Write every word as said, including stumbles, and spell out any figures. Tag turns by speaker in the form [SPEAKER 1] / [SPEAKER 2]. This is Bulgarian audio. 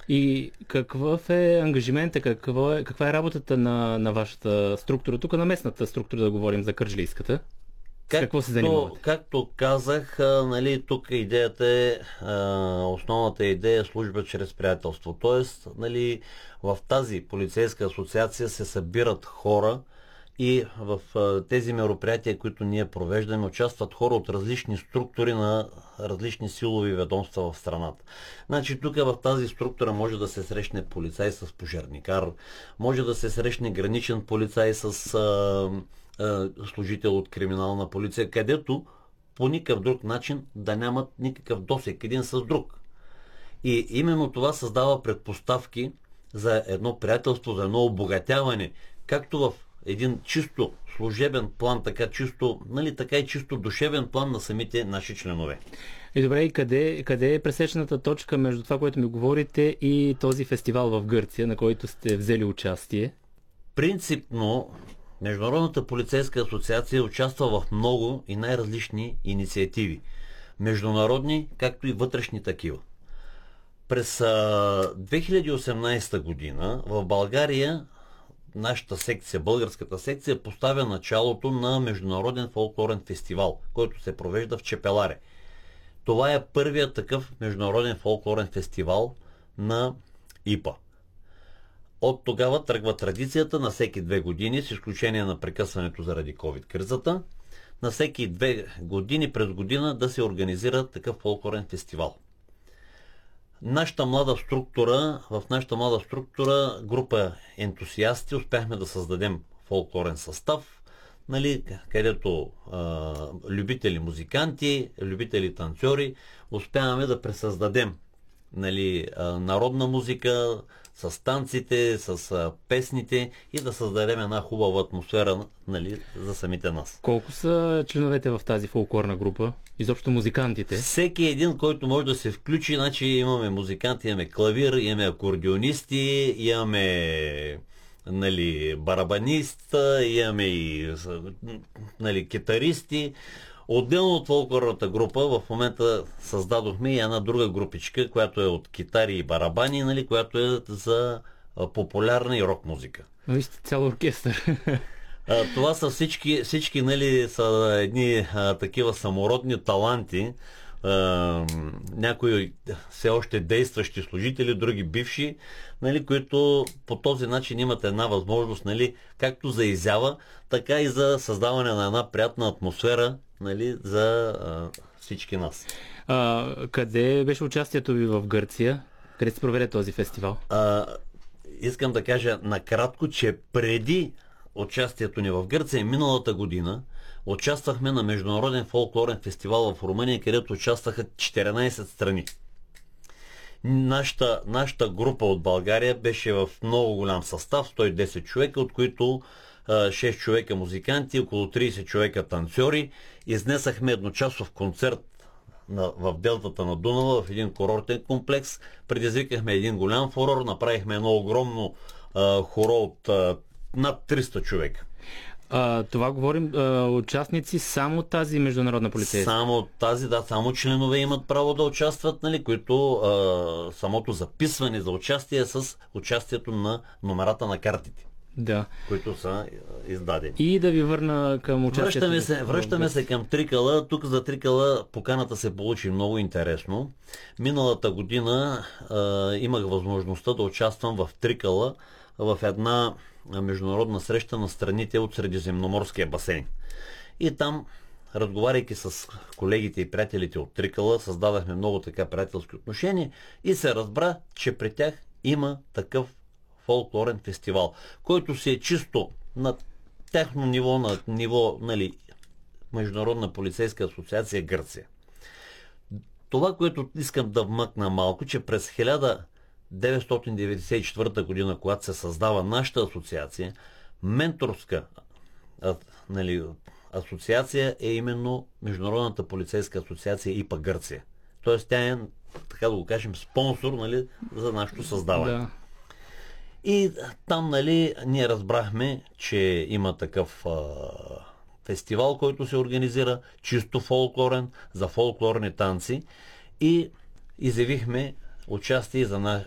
[SPEAKER 1] И какъв е ангажимента, какво е, каква е работата на, на вашата структура, тук на местната структура да говорим за кърджалийската? С какво се занимавате?
[SPEAKER 2] Както казах, а, нали, тук идеята е, а, основната идея е служба чрез приятелство. Тоест, нали, в тази полицейска асоциация се събират хора и в а, тези мероприятия, които ние провеждаме, участват хора от различни структури на различни силови ведомства в страната. Значи тук в тази структура може да се срещне полицай с пожарникар, може да се срещне граничен полицай с а, служител от криминална полиция, където по никакъв друг начин да нямат никакъв досек един с друг. И именно това създава предпоставки за едно приятелство, за едно обогатяване, както в един чисто служебен план, така чисто, нали, така и чисто душевен план на самите наши членове.
[SPEAKER 1] И добре, и къде, къде е пресечната точка между това, което ми говорите, и този фестивал в Гърция, на който сте взели участие?
[SPEAKER 2] Принципно Международната полицейска асоциация участва в много и най-различни инициативи. Международни, както и вътрешни такива. През а, две хиляди и осемнадесета година в България нашата секция, българската секция, поставя началото на Международен фолклорен фестивал, който се провежда в Чепеларе. Това е първият такъв международен фолклорен фестивал на ИПА. От тогава тръгва традицията на всеки две години, с изключение на прекъсването заради ковид-кризата, на всеки две години през година да се организира такъв фолклорен фестивал. Нашата млада структура, в нашата млада структура, група ентусиасти, успяхме да създадем фолклорен състав, нали, където а, любители музиканти, любители танцори, успяваме да пресъздадем, нали, а, народна музика, с танците, с а, песните и да създадем една хубава атмосфера, нали, за самите нас.
[SPEAKER 1] Колко са членовете в тази фолклорна група? Изобщо музикантите?
[SPEAKER 2] Всеки един, който може да се включи, значи имаме музиканти, имаме клавир, имаме акордеонисти, имаме, нали, барабанист, имаме и, нали, китаристи. Отделно от фолклорната група в момента създадохме и една друга групичка, която е от китари и барабани, нали, която е за популярна и рок музика.
[SPEAKER 1] Вие сте цял оркестър.
[SPEAKER 2] А, това са всички, всички, нали, са едни а, такива самородни таланти. А, някои все още действащи служители, други бивши, нали, които по този начин имат една възможност, нали, както за изява, така и за създаване на една приятна атмосфера, нали, за а, всички нас.
[SPEAKER 1] А, къде беше участието ви в Гърция? Къде се проведе този фестивал?
[SPEAKER 2] А, искам да кажа накратко, че преди участието ни в Гърция миналата година участвахме на Международен фолклорен фестивал в Румъния, където участваха четиринадесет страни. Нашата, нашата група от България беше в много голям състав, сто и десет човека, от които шест човека музиканти, около тридесет човека танцори. Изнесахме едночасов концерт на, в делтата на Дунава, в един курортен комплекс. Предизвикахме един голям фурор, направихме едно огромно а, хоро от а, над триста човека.
[SPEAKER 1] А, това говорим а, участници само тази международна полицейска?
[SPEAKER 2] Само тази, да, само членове имат право да участват, нали, които а, самото записване за участие е с участието на номерата на картите.
[SPEAKER 1] Да.
[SPEAKER 2] Които са издадени.
[SPEAKER 1] И да ви върна към участието.
[SPEAKER 2] Връщаме се, връщаме се към Трикъла. Тук за Трикъла поканата се получи много интересно. Миналата година а, имах възможността да участвам в Трикъла в една международна среща на страните от Средиземноморския басейн. И там, разговаряйки с колегите и приятелите от Трикъла, създадахме много така приятелски отношения и се разбра, че при тях има такъв фолклорен фестивал, който си е чисто на тяхно ниво, на ниво, нали, Международна полицейска асоциация Гърция. Това, което искам да вмъкна малко, че през хиляда деветстотин деветдесет и четвърта година, когато се създава нашата асоциация, менторска а, нали, асоциация е именно Международната полицейска асоциация ИПА Гърция. Тоест тя е, така да го кажем, спонсор, нали, за нашето създаване. Да. И там, нали, ние разбрахме, че има такъв а, фестивал, който се организира, чисто фолклорен, за фолклорни танци, и изявихме участие за, на,